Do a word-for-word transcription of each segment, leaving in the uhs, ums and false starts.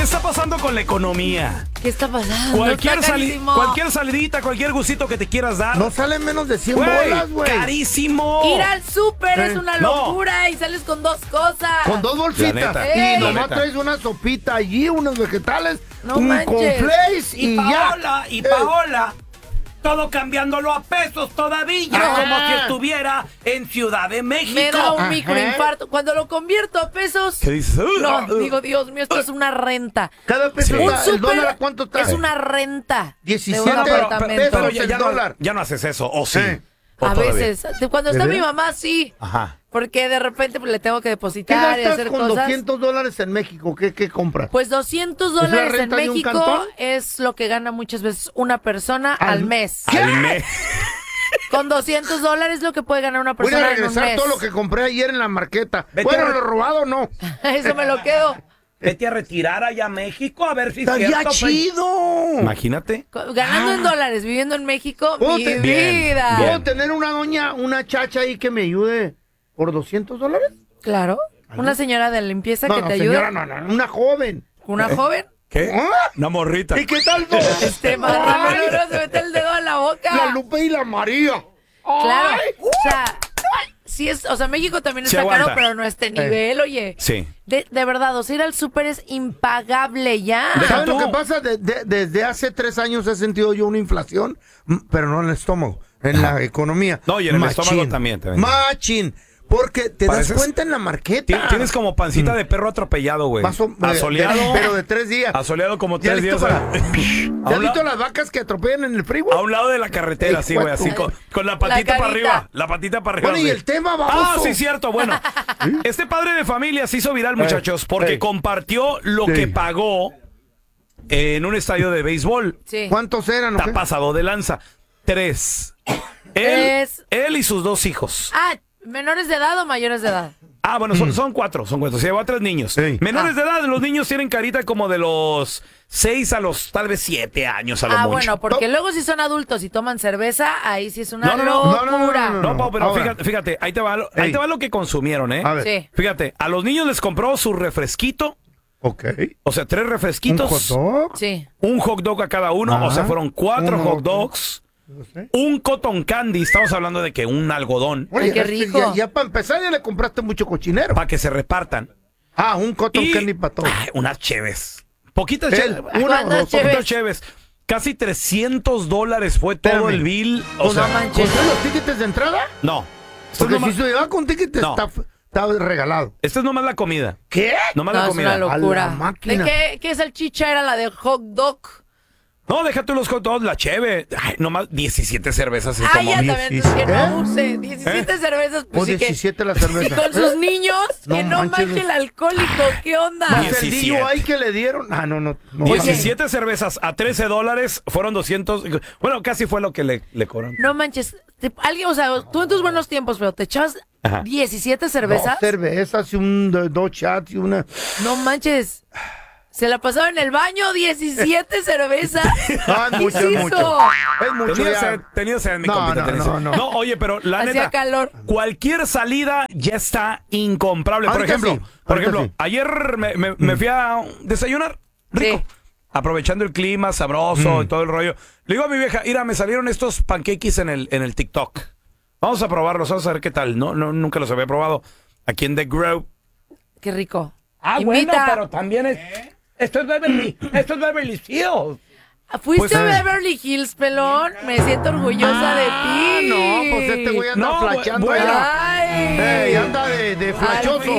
¿Qué está pasando con la economía? ¿Qué está pasando? Cualquier, Está sali carísimo. cualquier salidita, cualquier gustito que te quieras dar. No salen menos de cien Güey, bolas, güey. carísimo. Ir al súper Eh, es una no. locura y sales con dos cosas. Con dos La bolsitas. neta, Y la nomás neta. traes una sopita allí, unos vegetales, No un manches. cornflakes y, Y Paola, ya. y Eh, Paola, todo cambiándolo a pesos todavía, Ah. como si estuviera en Ciudad de México. Me da un Ajá. microinfarto. Cuando lo convierto a pesos... ¿Qué dices? No, digo, Dios mío, esto es una renta. Cada peso Sí. Un está, ¿el súper dólar a cuánto está? es una renta diecisiete de un pero- apartamento. pero- ya, el ya no, dólar. ya no haces eso, ¿o sí? Sí. ¿O A todavía? veces. de- Cuando ¿De está mi veras? mamá, sí. Ajá. Porque de repente pues, le tengo que ¿Qué depositar y gastas hacer con cosas. doscientos dólares en México? ¿Qué, qué compras? Pues doscientos la dólares en renta de un México cantón? es lo que gana muchas veces una persona Al- al mes. ¿Qué? Al mes. Con doscientos dólares es lo que puede ganar una Voy persona a en un regresar mes. todo lo que compré ayer en la marqueta. Vete bueno, a re- lo robado no. Eso me lo quedo. Vete a retirar allá a México a ver si es ¡Estaría cierto, pues. chido! Imagínate. Co- Ganando en dólares, viviendo en México, ¿Puedo mi te- Bien, vida. bien. ¿Puedo tener una doña, una chacha ahí que me ayude por doscientos dólares? Claro. Una señora de limpieza No, que no, te señora, ayuda. no, no, una joven. Una joven. ¿Qué? ¿Ah? Una morrita. ¿Y qué tal? Este marrano no se mete el dedo a la boca. La Lupe y la María. Claro. Ay. O sea, sí es, o sea, México también Se está caro, aguanta. pero no a este nivel, oye. Sí. De, de verdad, o sea, ir al súper es impagable ya. Deja ¿Sabes tú. lo que pasa? De- de- desde hace tres años he sentido yo una inflación, m- pero no en el estómago, en la economía. No, y en el Machín. estómago también, también. Machín. Porque te das Pareces- cuenta en la marqueta. Ti- Tienes como pancita de perro atropellado, güey. Más o- de- Asoleado. de- pero de tres días. Asoleado como Ya tres listo días. para- a, ¿Ya has un visto la- las vacas que atropellan en el freeway? a un lado de la carretera, Hijo sí, güey, de así tu- con, con la patita para carita. arriba. La patita para arriba. Bueno, y sí. el tema, Ah, baboso. sí, cierto. Bueno, este padre de familia se hizo viral, muchachos, porque Ey. compartió lo Sí. que pagó en un estadio de béisbol. Sí. ¿Cuántos eran? o Está qué? pasado de lanza. Tres. Él, Tres. él y sus dos hijos. Ah, ¿menores de edad o mayores de edad? Ah, bueno, son, son cuatro, son cuatro. Se llevó a tres niños. Ey. Menores Ah. de edad, los niños tienen carita como de los seis a los tal vez siete años a lo Ah, mucho. bueno, porque luego si son adultos y toman cerveza, ahí sí es una No, no, no, locura. no, no, no, no, No, Pau, pero Ahora. fíjate, fíjate, ahí te va, lo, ahí Ey. te va lo que consumieron, ¿eh? A ver. Sí. Fíjate, a los niños les compró su refresquito, Ok. o sea, tres ¿Un refresquitos, hot dog? Sí. un hot dog a cada uno, Ajá. o sea, fueron cuatro Un hot hot dog. dogs, No sé. un cotton candy, estamos hablando de que un algodón, Oye, Ay, qué este, rico. Ya, ya para empezar ya le compraste mucho cochinero. para que se repartan. Ah, un cotton Y candy para todos. ay, unas cheves, poquitas Él, cheves, una ¿Cuántas o dos. cheves? poquitas cheves. Casi trescientos dólares fue todo Espérame. el bill. O Pues sea, no manches. ¿Con los tickets de entrada? no. Esto es, Porque nomás, si se lleva con tickets No. está, está regalado. esto es nomás la comida. ¿Qué? Nomás No, la es comida. una A locura. la máquina. ¿De qué, qué salchicha era la de hot dog? No, déjate los hot dogs, la cheve. Ay, nomás diecisiete cervezas se Ah, tomó. ya mi- también, diecisiete. que no use. diecisiete cervezas, pues O sí que... diecisiete la Y cerveza. con sus niños, No que no manches. manche el alcohólico, ¿qué onda? Más el diecisiete. dillo ahí que le dieron. Ah, no, no. no diecisiete cervezas a trece dólares, fueron doscientos. Bueno, casi fue lo que le, le cobraron. No manches, te- alguien, o sea, tú en tus buenos tiempos, pero te echabas Ajá. diecisiete Dos cervezas. cervezas y un, do- dos shots y una. No manches. Se la pasaba en el baño, diecisiete cervezas. Ah, es ¿Qué mucho, es es mucho. eso? Es mucho Tenía ya. sed, tenía sed, mi No, compita, no, tenía no, sed. no. No, oye, pero la Hacía neta, calor. cualquier salida ya está incomparable. Por Ahorita ejemplo, sí, por ahorita ejemplo, sí. ayer me, me- me fui a desayunar rico. Sí. Aprovechando el clima sabroso Mm. y todo el rollo. Le digo a mi vieja, mira, me salieron estos pancakes en el, en el TikTok. Vamos a probarlos, vamos a ver qué tal. No, no, nunca los había probado. Aquí en The Grove. Qué rico. Ah, Invita. bueno, pero también es... Esto es Beverly, esto es Beverly Hills. ¿Fuiste Pues, a eh. Beverly Hills, pelón? Me siento orgullosa de Ah, ti. no, pues este güey anda No, bu- flachando bueno. allá. Ay. Ey, anda de, de Al flachoso. fin.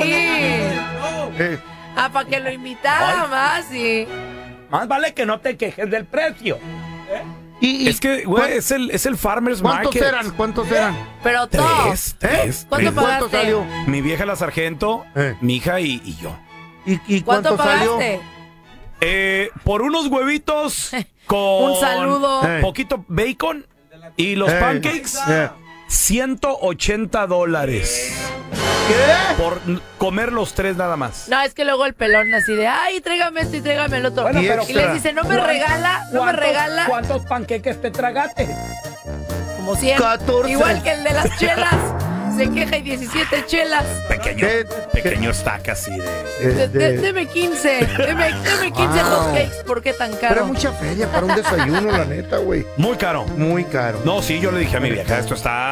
Eh, Ah, para que lo invitara más, sí. Más vale que no te quejes del precio. y, y- Es que, güey, ¿cuán- es el, es el Farmer's ¿Cuántos Market. eran? ¿Cuántos eran? Pero todo. Tres, tres. ¿Cuánto tres. ¿Cuánto pagaste? salió? Mi vieja la sargento, Eh. mi hija y, y yo. ¿Y, y ¿Cuánto, cuánto, salió? pagaste? Eh, por unos huevitos con Un saludo. Eh. poquito bacon y los Eh, pancakes, eh. ciento ochenta dólares ¿Qué? por n- comer los tres nada más. No, es que luego el pelón así de, ay, tráigame esto y tráigame el otro. Bueno, y pero- les dice, no me regala, no me regala. ¿Cuántos panqueques te tragaste? Como cien. catorce. Igual que el de las chelas. se queja y diecisiete chelas. Pequeño, ¿Qué? pequeño stack así de... De- De- de- de- deme quince. Deme, deme quince Wow. hotcakes. ¿Por qué tan Pero caro? es mucha feria para un desayuno, la neta, güey. Muy caro. Muy caro. No, sí, yo le dije a mi vieja, esto está